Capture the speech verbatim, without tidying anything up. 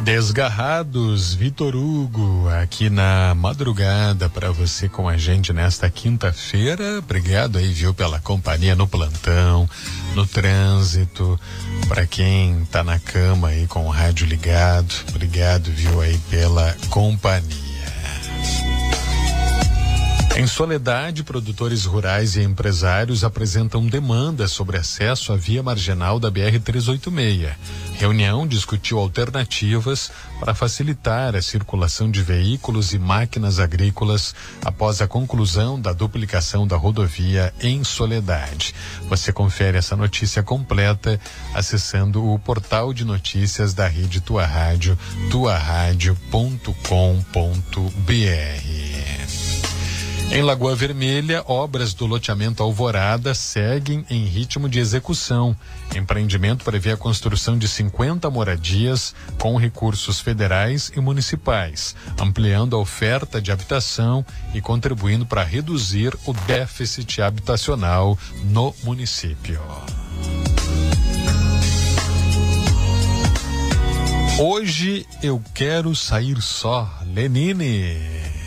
Desgarrados, Vitor Hugo, aqui na madrugada para você com a gente nesta quinta-feira. Obrigado aí, viu, pela companhia no plantão, no trânsito, para quem tá na cama aí com o rádio ligado. Obrigado, viu, aí pela companhia. Em Soledade, produtores rurais e empresários apresentam demandas sobre acesso à via marginal da B R trezentos e oitenta e seis. Reunião discutiu alternativas para facilitar a circulação de veículos e máquinas agrícolas após a conclusão da duplicação da rodovia em Soledade. Você confere essa notícia completa acessando o portal de notícias da Rede Tua Rádio, tua rádio ponto com ponto b r. Em Lagoa Vermelha, obras do loteamento Alvorada seguem em ritmo de execução. Empreendimento prevê a construção de cinquenta moradias com recursos federais e municipais, ampliando a oferta de habitação e contribuindo para reduzir o déficit habitacional no município. Hoje eu quero sair só, Lenine.